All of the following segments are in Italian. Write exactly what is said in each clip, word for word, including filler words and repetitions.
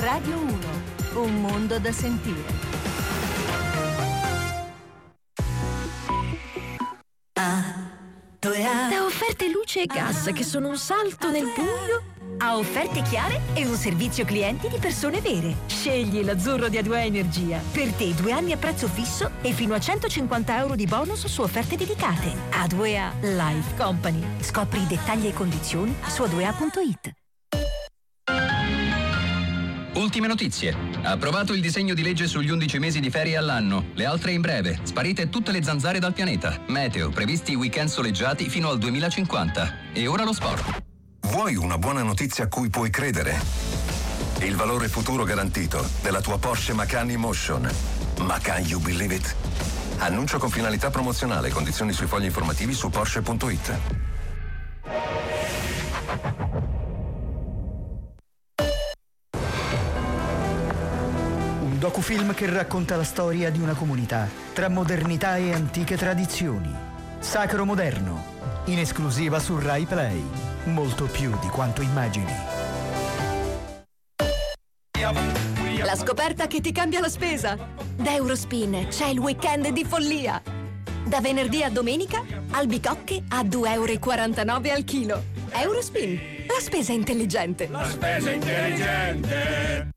Radio uno, un mondo da sentire. Da offerte luce e gas che sono un salto nel buio a offerte chiare e un servizio clienti di persone vere. Scegli l'azzurro di A due A Energia. Per te due anni a prezzo fisso e fino a centocinquanta euro di bonus su offerte dedicate. A due A Life Company. Scopri i dettagli e condizioni su a due a punto it. Ultime notizie. Approvato il disegno di legge sugli undici mesi di ferie all'anno. Le altre in breve. Sparite tutte le zanzare dal pianeta. Meteo. Previsti weekend soleggiati fino al duemilacinquanta. E ora lo sport. Vuoi una buona notizia a cui puoi credere? Il valore futuro garantito della tua Porsche Macan E-Motion. Macan, you believe it? Annuncio con finalità promozionale. Condizioni sui fogli informativi su Porsche punto it. Un docufilm che racconta la storia di una comunità tra modernità e antiche tradizioni. Sacro Moderno, in esclusiva su Rai Play. Molto più di quanto immagini. La scoperta che ti cambia la spesa. Da Eurospin c'è il weekend di follia. Da venerdì a domenica, albicocche a due virgola quarantanove euro al chilo. Eurospin, la spesa intelligente. La spesa intelligente.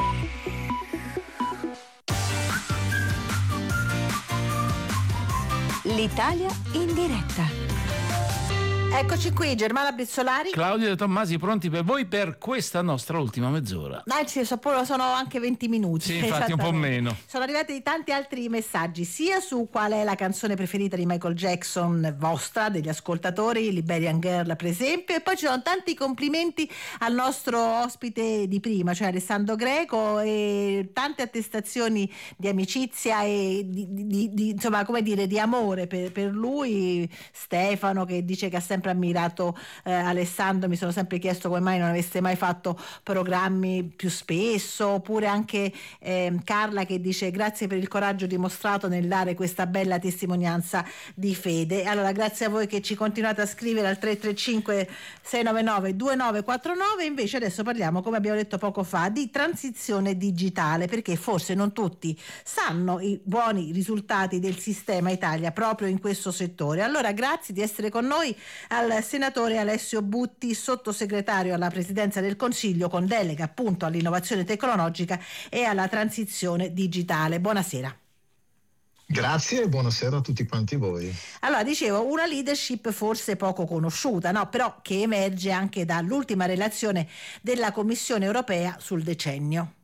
L'Italia in diretta. Eccoci qui, Germana Brizzolari, Claudio De Tommasi, pronti per voi per questa nostra ultima mezz'ora. Anzi, sono anche venti minuti. Sì, infatti un po' meno. Sono arrivati tanti altri messaggi, sia su qual è la canzone preferita di Michael Jackson vostra, degli ascoltatori, Liberian Girl per esempio, e poi ci sono tanti complimenti al nostro ospite di prima, cioè Alessandro Greco, e tante attestazioni di amicizia e di, di, di insomma, come dire, di amore per, per lui. Stefano che dice che ha sempre ammirato eh, Alessandro, mi sono sempre chiesto come mai non aveste mai fatto programmi più spesso, oppure anche eh, Carla che dice grazie per il coraggio dimostrato nel dare questa bella testimonianza di fede. Allora grazie a voi che ci continuate a scrivere al tre tre cinque sei nove nove due nove quattro nove. Invece adesso parliamo, come abbiamo detto poco fa, di transizione digitale, perché forse non tutti sanno i buoni risultati del sistema Italia proprio in questo settore. Allora grazie di essere con noi al senatore Alessio Butti, sottosegretario alla Presidenza del Consiglio con delega appunto all'innovazione tecnologica e alla transizione digitale. Buonasera. Grazie e buonasera a tutti quanti voi. Allora, dicevo, una leadership forse poco conosciuta, no? Però che emerge anche dall'ultima relazione della Commissione europea sul decennio.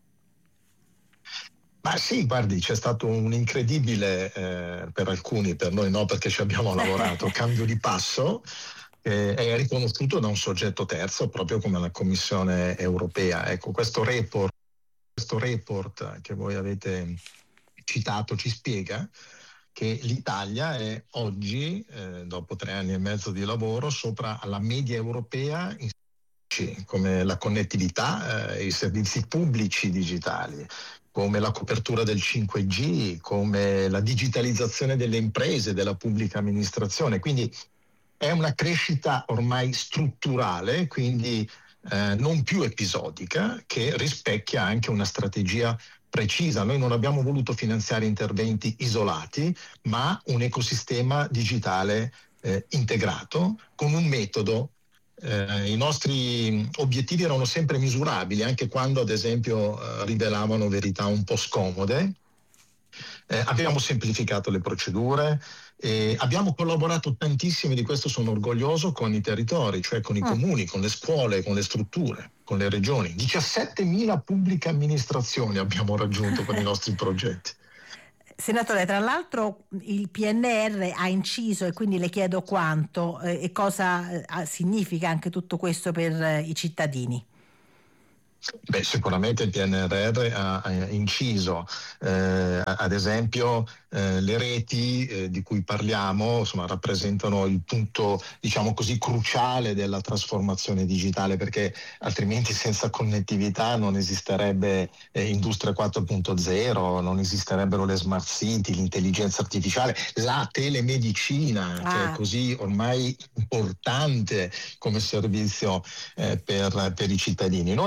Ma sì, guardi, c'è stato un incredibile, eh, per alcuni, per noi no, perché ci abbiamo lavorato, cambio di passo, che è riconosciuto da un soggetto terzo, proprio come la Commissione europea. Ecco, questo report, questo report che voi avete citato ci spiega che l'Italia è oggi, eh, dopo tre anni e mezzo di lavoro, sopra alla media europea in come la connettività, eh, i servizi pubblici digitali, come la copertura del cinque G, come la digitalizzazione delle imprese, della pubblica amministrazione. Quindi è una crescita ormai strutturale, quindi eh, non più episodica, che rispecchia anche una strategia precisa. Noi non abbiamo voluto finanziare interventi isolati, ma un ecosistema digitale eh, integrato con un metodo. Eh, I nostri obiettivi erano sempre misurabili, anche quando ad esempio eh, rivelavano verità un po' scomode. Eh, abbiamo semplificato le procedure, e abbiamo collaborato tantissimo, di questo sono orgoglioso, con i territori, cioè con i comuni, con le scuole, con le strutture, con le regioni. diciassettemila pubbliche amministrazioni abbiamo raggiunto con i nostri progetti. Senatore, tra l'altro il P N R ha inciso, e quindi le chiedo quanto eh, e cosa eh, significa anche tutto questo per eh, i cittadini. Beh, sicuramente il P N R R ha, ha inciso, eh, ad esempio eh, le reti eh, di cui parliamo, insomma, rappresentano il punto, diciamo così, cruciale della trasformazione digitale, perché altrimenti senza connettività non esisterebbe eh, Industria quattro punto zero, non esisterebbero le smart city, l'intelligenza artificiale, la telemedicina, ah. che è così ormai importante come servizio eh, per, per i cittadini. Noi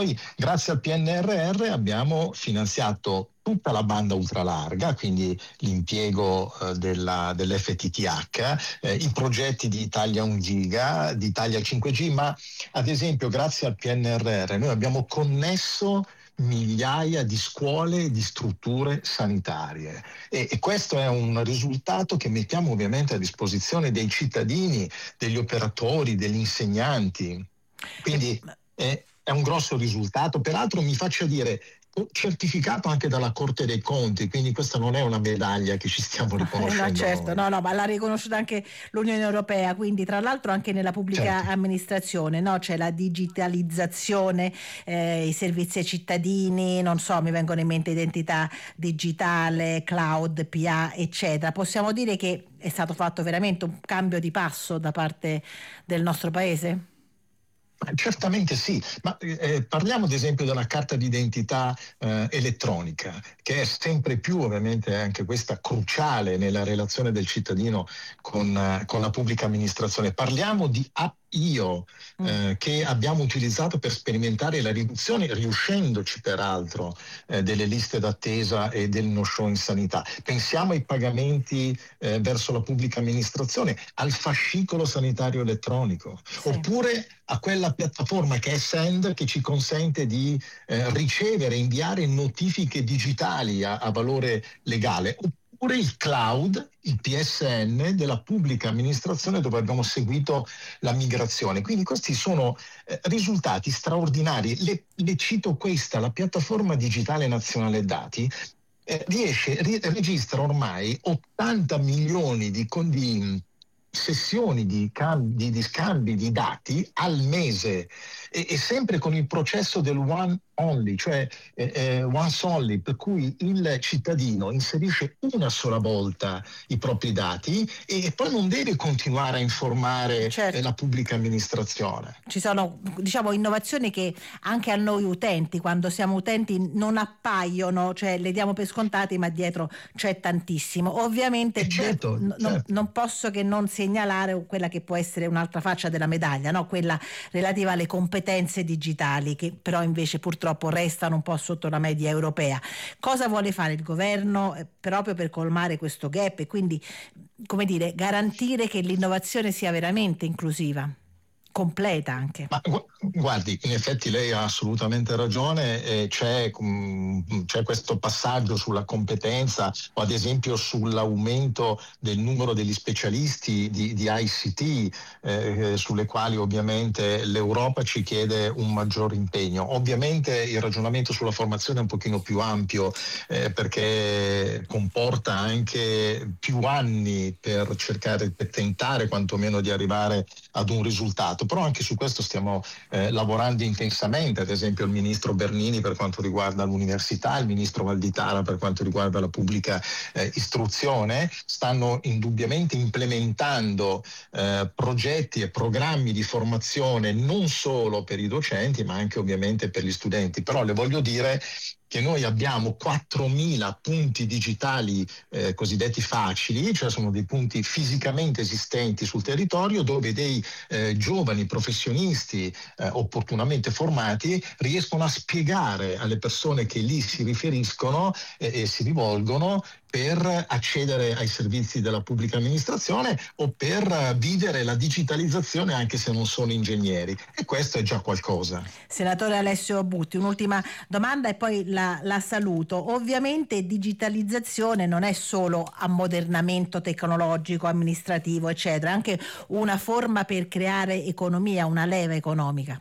Grazie al P N R R abbiamo finanziato tutta la banda ultralarga, quindi l'impiego eh, della, dell'F T T H, eh, i progetti di Italia un giga, di Italia cinque G, ma ad esempio grazie al P N R R noi abbiamo connesso migliaia di scuole e di strutture sanitarie e, e questo è un risultato che mettiamo ovviamente a disposizione dei cittadini, degli operatori, degli insegnanti. Quindi è, è un grosso risultato. Peraltro mi faccia dire, certificato anche dalla Corte dei Conti, quindi questa non è una medaglia che ci stiamo riconoscendo. No, certo, noi. no, no, ma l'ha riconosciuta anche l'Unione Europea, quindi tra l'altro anche nella pubblica certo. amministrazione, no? C'è la digitalizzazione, eh, i servizi ai cittadini, non so, mi vengono in mente identità digitale, cloud, P A, eccetera. Possiamo dire che è stato fatto veramente un cambio di passo da parte del nostro paese? Certamente sì, ma eh, parliamo ad esempio della carta d'identità eh, elettronica, che è sempre più ovviamente anche questa cruciale nella relazione del cittadino con, uh, con la pubblica amministrazione. Parliamo di app Io eh, che abbiamo utilizzato per sperimentare la riduzione, riuscendoci peraltro eh, delle liste d'attesa e del no-show in sanità. Pensiamo ai pagamenti eh, verso la pubblica amministrazione, al fascicolo sanitario elettronico, sì. Oppure a quella piattaforma che è Send, che ci consente di eh, ricevere e inviare notifiche digitali a, a valore legale. Oppure il cloud, il P S N della pubblica amministrazione, dove abbiamo seguito la migrazione. Quindi questi sono eh, risultati straordinari. Le, le cito questa, la piattaforma digitale nazionale dati eh, riesce, ri, registra ormai ottanta milioni di, di sessioni di, cambi, di scambi di dati al mese e, e sempre con il processo del one only, cioè eh, eh, once only, per cui il cittadino inserisce una sola volta i propri dati e, e poi non deve continuare a informare certo. eh, la pubblica amministrazione. Ci sono, diciamo, innovazioni che anche a noi utenti, quando siamo utenti, non appaiono, cioè le diamo per scontati, ma dietro c'è tantissimo. Ovviamente certo, de- certo. Non, non posso che non segnalare quella che può essere un'altra faccia della medaglia, no? Quella relativa alle competenze digitali, che però invece purtroppo purtroppo restano un po' sotto la media europea. Cosa vuole fare il governo eh, proprio per colmare questo gap e quindi, come dire, garantire che l'innovazione sia veramente inclusiva? Completa anche. Ma guardi, in effetti lei ha assolutamente ragione, eh, c'è, um, c'è questo passaggio sulla competenza o ad esempio sull'aumento del numero degli specialisti di, di I C T, eh, sulle quali ovviamente l'Europa ci chiede un maggior impegno. Ovviamente il ragionamento sulla formazione è un pochino più ampio eh, perché comporta anche più anni per cercare, per tentare quantomeno di arrivare ad un risultato. Però anche su questo stiamo eh, lavorando intensamente, ad esempio il ministro Bernini per quanto riguarda l'università, il ministro Valditara per quanto riguarda la pubblica eh, istruzione, stanno indubbiamente implementando eh, progetti e programmi di formazione non solo per i docenti ma anche ovviamente per gli studenti. Però le voglio dire che noi abbiamo quattromila punti digitali eh, cosiddetti facili, cioè sono dei punti fisicamente esistenti sul territorio dove dei eh, giovani professionisti eh, opportunamente formati riescono a spiegare alle persone che lì si riferiscono eh, e si rivolgono per accedere ai servizi della pubblica amministrazione o per vivere la digitalizzazione anche se non sono ingegneri, e questo è già qualcosa. Senatore Alessio Butti, un'ultima domanda e poi la, la saluto. Ovviamente digitalizzazione non è solo ammodernamento tecnologico, amministrativo, eccetera, è anche una forma per creare economia, una leva economica.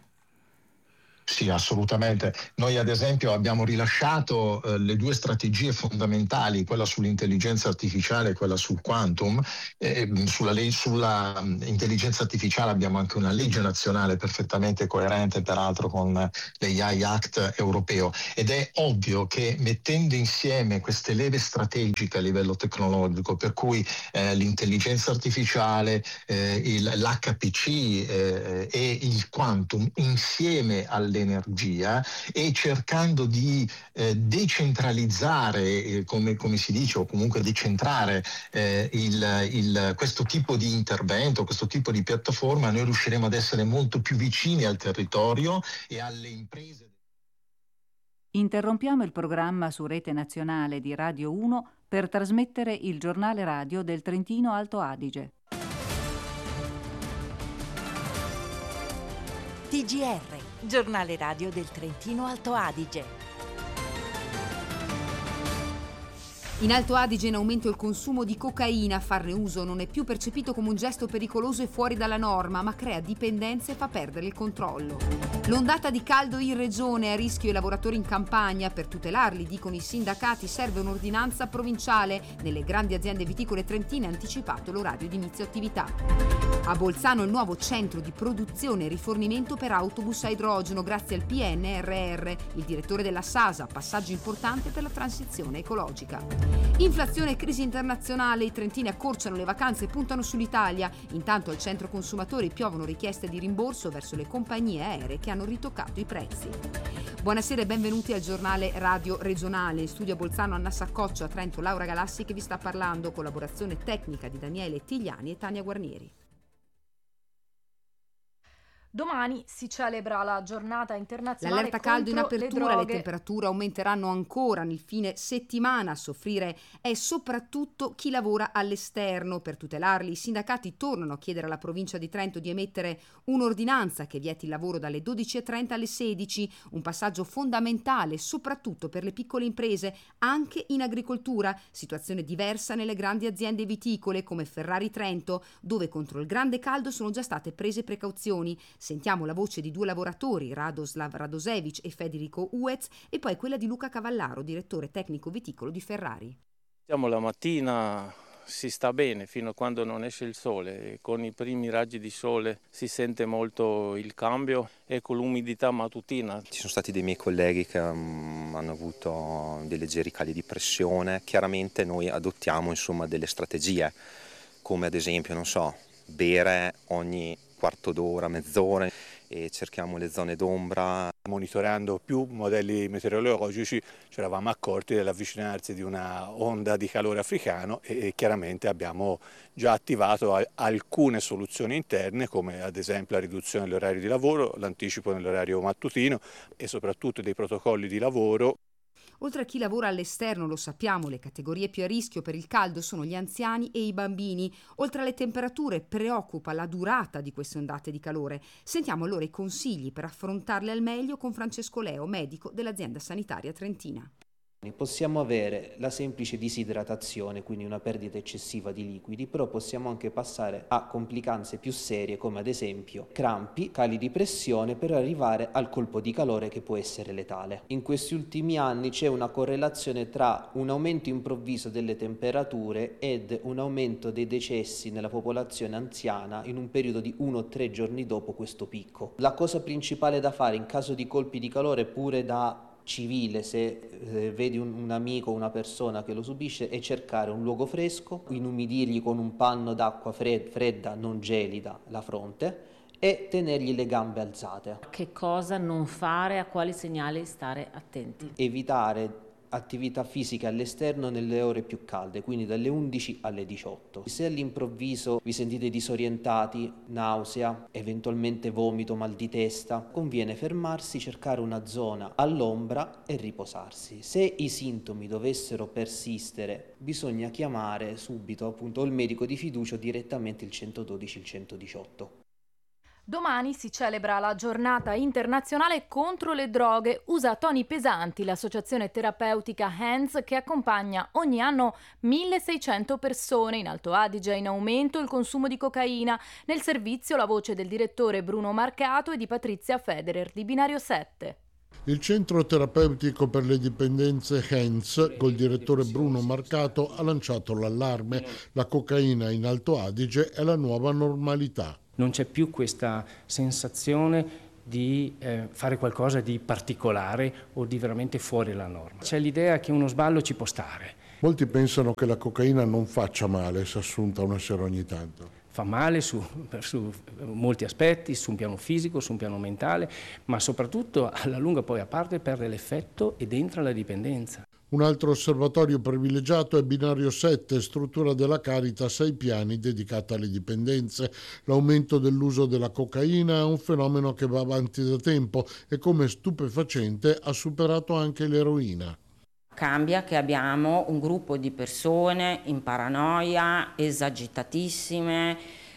Sì, assolutamente. Noi ad esempio abbiamo rilasciato eh, le due strategie fondamentali, quella sull'intelligenza artificiale e quella sul quantum. Eh, sulla, le- sulla um, intelligenza artificiale abbiamo anche una legge nazionale perfettamente coerente, peraltro con l'A I Act europeo. Ed è ovvio che mettendo insieme queste leve strategiche a livello tecnologico, per cui eh, l'intelligenza artificiale, eh, il, l'H P C eh, e il quantum insieme alle l'energia e cercando di eh, decentralizzare, eh, come, come si dice, o comunque decentrare eh, il, il, questo tipo di intervento, questo tipo di piattaforma, noi riusciremo ad essere molto più vicini al territorio e alle imprese. Interrompiamo il programma su Rete Nazionale di Radio uno per trasmettere il giornale radio del Trentino Alto Adige. T G R, giornale radio del Trentino Alto Adige. In Alto Adige in aumento il consumo di cocaina. Farne uso non è più percepito come un gesto pericoloso e fuori dalla norma, ma crea dipendenze e fa perdere il controllo. L'ondata di caldo in regione, a rischio i lavoratori in campagna. Per tutelarli, dicono i sindacati, serve un'ordinanza provinciale. Nelle grandi aziende viticole trentine è anticipato l'orario di inizio attività. A Bolzano il nuovo centro di produzione e rifornimento per autobus a idrogeno grazie al P N R R. Il direttore della Sasa, passaggio importante per la transizione ecologica. Inflazione e crisi internazionale, i trentini accorciano le vacanze e puntano sull'Italia. Intanto al centro consumatori piovono richieste di rimborso verso le compagnie aeree che hanno ritoccato i prezzi. Buonasera e benvenuti al giornale radio regionale. In studio a Bolzano Anna Saccoccio, a Trento Laura Galassi che vi sta parlando, collaborazione tecnica di Daniele Tigliani e Tania Guarnieri. Domani si celebra la giornata internazionale L'allerta caldo in contro apertura, le le, droghe. temperature aumenteranno ancora nel fine settimana. A soffrire è soprattutto chi lavora all'esterno. Per tutelarli i sindacati tornano a chiedere alla provincia di Trento di emettere un'ordinanza che vieti il lavoro dalle dodici e trenta alle sedici, un passaggio fondamentale soprattutto per le piccole imprese, anche in agricoltura, situazione diversa nelle grandi aziende viticole come Ferrari Trento, dove contro il grande caldo sono già state prese precauzioni. Sentiamo la voce di due lavoratori, Radoslav Radosevic e Federico Uez, e poi quella di Luca Cavallaro, direttore tecnico viticolo di Ferrari. Siamo la mattina, si sta bene fino a quando non esce il sole, e con i primi raggi di sole si sente molto il cambio e con l'umidità mattutina. Ci sono stati dei miei colleghi che um, hanno avuto dei leggeri cali di pressione. Chiaramente noi adottiamo insomma delle strategie, come ad esempio, non so, bere ogni quarto d'ora, mezz'ora, e cerchiamo le zone d'ombra. Monitorando più modelli meteorologici ci eravamo accorti dell'avvicinarsi di una onda di calore africano e chiaramente abbiamo già attivato alcune soluzioni interne, come ad esempio la riduzione dell'orario di lavoro, l'anticipo nell'orario mattutino e soprattutto dei protocolli di lavoro. Oltre a chi lavora all'esterno, lo sappiamo, le categorie più a rischio per il caldo sono gli anziani e i bambini. Oltre alle temperature, preoccupa la durata di queste ondate di calore. Sentiamo allora i consigli per affrontarle al meglio con Francesco Leo, medico dell'azienda sanitaria trentina. Possiamo avere la semplice disidratazione, quindi una perdita eccessiva di liquidi, però possiamo anche passare a complicanze più serie come ad esempio crampi, cali di pressione, per arrivare al colpo di calore che può essere letale. In questi ultimi anni c'è una correlazione tra un aumento improvviso delle temperature ed un aumento dei decessi nella popolazione anziana in un periodo di uno o tre giorni dopo questo picco. La cosa principale da fare in caso di colpi di calore, pure da civile, se eh, vedi un, un amico o una persona che lo subisce, è cercare un luogo fresco, inumidirgli con un panno d'acqua fred- fredda, non gelida, la fronte e tenergli le gambe alzate. Che cosa non fare, a quali segnali stare attenti? Evitare attività fisiche all'esterno nelle ore più calde, quindi dalle undici alle diciotto. Se all'improvviso vi sentite disorientati, nausea, eventualmente vomito, mal di testa, conviene fermarsi, cercare una zona all'ombra e riposarsi. Se i sintomi dovessero persistere, bisogna chiamare subito appunto il medico di fiducia o direttamente il centododici, il centodiciotto. Domani si celebra la giornata internazionale contro le droghe. Usa toni pesanti l'associazione terapeutica Hands, che accompagna ogni anno milleseicento persone. In Alto Adige è in aumento il consumo di cocaina. Nel servizio la voce del direttore Bruno Marcato e di Patrizia Federer di Binario sette. Il centro terapeutico per le dipendenze Hands, col direttore Bruno Marcato, ha lanciato l'allarme. La cocaina in Alto Adige è la nuova normalità. Non c'è più questa sensazione di eh, fare qualcosa di particolare o di veramente fuori la norma. C'è l'idea che uno sballo ci può stare. Molti pensano che la cocaina non faccia male se assunta una sera ogni tanto. Fa male su, su molti aspetti, su un piano fisico, su un piano mentale, ma soprattutto alla lunga poi a parte perde l'effetto ed entra la dipendenza. Un altro osservatorio privilegiato è Binario sette, struttura della Caritas ai piani dedicata alle dipendenze. L'aumento dell'uso della cocaina è un fenomeno che va avanti da tempo e come stupefacente ha superato anche l'eroina. Cambia che abbiamo un gruppo di persone in paranoia, esagitatissime,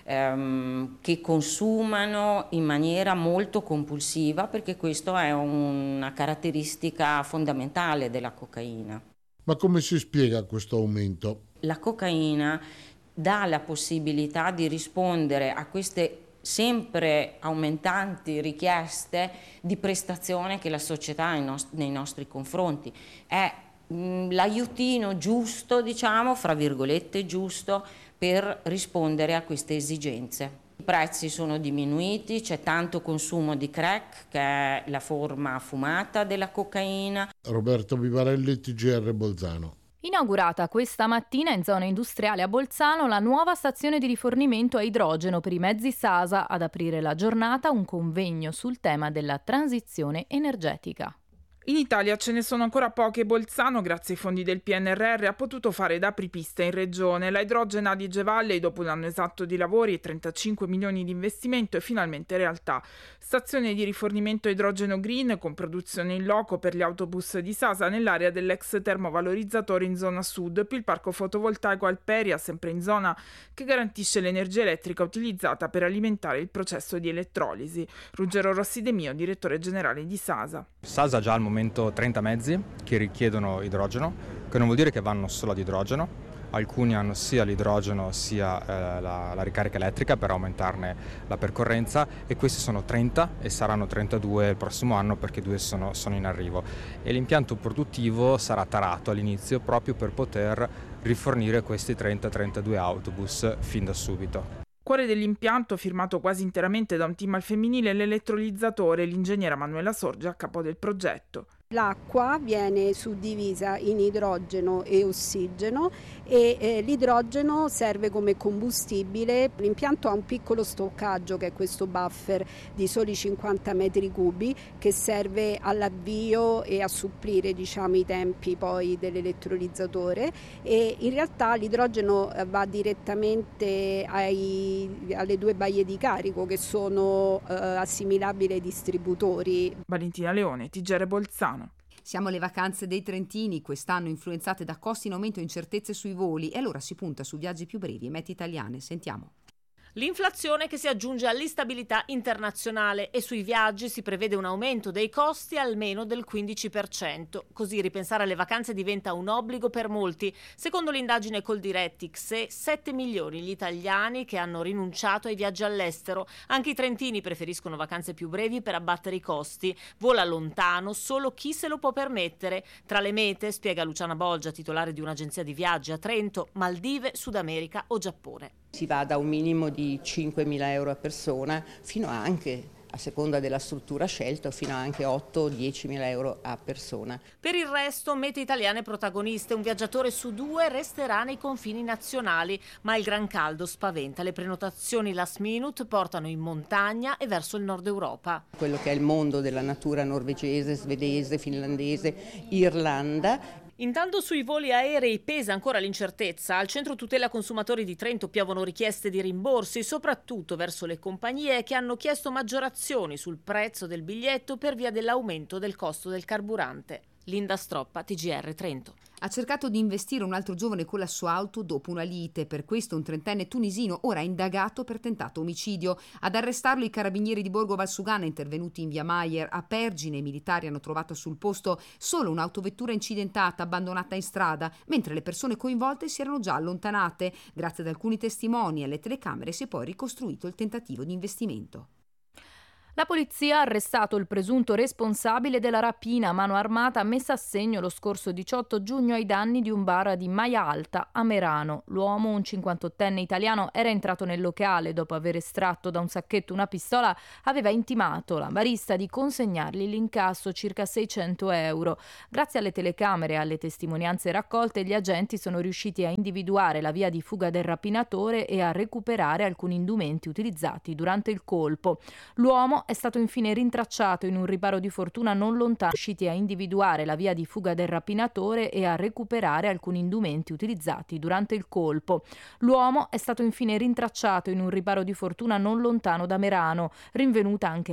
ehm, che consumano in maniera molto compulsiva, perché questa è una caratteristica fondamentale della cocaina. Ma come si spiega questo aumento? La cocaina dà la possibilità di rispondere a queste sempre aumentanti richieste di prestazione che la società ha nei nostri confronti. È mh, l'aiutino giusto, diciamo, fra virgolette giusto, per rispondere a queste esigenze. I prezzi sono diminuiti, c'è tanto consumo di crack, che è la forma fumata della cocaina. Roberto Vivarelli, T G R Bolzano. Inaugurata questa mattina in zona industriale a Bolzano la nuova stazione di rifornimento a idrogeno per i mezzi Sasa. Ad aprire la giornata un convegno sul tema della transizione energetica. In Italia ce ne sono ancora poche e Bolzano, grazie ai fondi del P N R R, ha potuto fare da apripista in regione. La Idrogena Adige Valley, dopo un anno esatto di lavori e trentacinque milioni di investimento, è finalmente realtà. Stazione di rifornimento idrogeno green con produzione in loco per gli autobus di Sasa nell'area dell'ex termovalorizzatore in zona sud, più il parco fotovoltaico Alperia, sempre in zona, che garantisce l'energia elettrica utilizzata per alimentare il processo di elettrolisi. Ruggero Rossi De Mio, direttore generale di Sasa. Sasa già al momento trenta mezzi che richiedono idrogeno, che non vuol dire che vanno solo ad idrogeno. Alcuni hanno sia l'idrogeno sia eh, la, la ricarica elettrica per aumentarne la percorrenza, e questi sono trenta e saranno trentadue il prossimo anno, perché due sono, sono in arrivo, e l'impianto produttivo sarà tarato all'inizio proprio per poter rifornire questi trenta trentadue autobus fin da subito. Cuore dell'impianto, firmato quasi interamente da un team al femminile, l'elettrolizzatore, l'ingegnera Manuela Sorge a capo del progetto. L'acqua viene suddivisa in idrogeno e ossigeno e eh, l'idrogeno serve come combustibile. L'impianto ha un piccolo stoccaggio, che è questo buffer di soli cinquanta metri cubi, che serve all'avvio e a supplire, diciamo, i tempi poi dell'elettrolizzatore, e in realtà l'idrogeno va direttamente ai, alle due baie di carico, che sono eh, assimilabili ai distributori. Valentina Leone, T G R Bolzano. Siamo alle vacanze dei trentini, quest'anno influenzate da costi in aumento e incertezze sui voli, e allora si punta su viaggi più brevi e mete italiane. Sentiamo. L'inflazione che si aggiunge all'instabilità internazionale, e sui viaggi si prevede un aumento dei costi almeno del quindici per cento. Così ripensare alle vacanze diventa un obbligo per molti. Secondo l'indagine Coldiretti-X, sette milioni gli italiani che hanno rinunciato ai viaggi all'estero. Anche i trentini preferiscono vacanze più brevi per abbattere i costi. Vola lontano solo chi se lo può permettere. Tra le mete, spiega Luciana Bolgia, titolare di un'agenzia di viaggi a Trento, Maldive, Sud America o Giappone. Si va da un minimo di cinquemila euro a persona fino a anche, a seconda della struttura scelta, fino a anche otto o diecimila euro a persona. Per il resto, mete italiane protagoniste. Un viaggiatore su due resterà nei confini nazionali, ma il gran caldo spaventa. Le prenotazioni last minute portano in montagna e verso il nord Europa. Quello che è il mondo della natura norvegese, svedese, finlandese, Irlanda. Intanto sui voli aerei pesa ancora l'incertezza. Al centro tutela consumatori di Trento piovono richieste di rimborsi, soprattutto verso le compagnie che hanno chiesto maggiorazioni sul prezzo del biglietto per via dell'aumento del costo del carburante. Linda Stroppa, T G R Trento. Ha cercato di investire un altro giovane con la sua auto dopo una lite. Per questo un trentenne tunisino ora è indagato per tentato omicidio. Ad arrestarlo i carabinieri di Borgo Valsugana, intervenuti in via Maier a Pergine. I militari hanno trovato sul posto solo un'autovettura incidentata abbandonata in strada, mentre le persone coinvolte si erano già allontanate. Grazie ad alcuni testimoni e alle telecamere si è poi ricostruito il tentativo di investimento. La polizia ha arrestato il presunto responsabile della rapina a mano armata messa a segno lo scorso diciotto giugno ai danni di un bar di Maia Alta a Merano. L'uomo, un cinquantottenne italiano, era entrato nel locale. Dopo aver estratto da un sacchetto una pistola, aveva intimato la barista di consegnargli l'incasso, circa seicento euro. Grazie alle telecamere e alle testimonianze raccolte, gli agenti sono riusciti a individuare la via di fuga del rapinatore e a recuperare alcuni indumenti utilizzati durante il colpo. L'uomo L'uomo è stato infine rintracciato in un riparo di fortuna non lontano, riusciti a individuare la via di fuga del rapinatore e a recuperare alcuni indumenti utilizzati durante il colpo. L'uomo è stato infine rintracciato in un riparo di fortuna non lontano da Merano, rinvenuta anche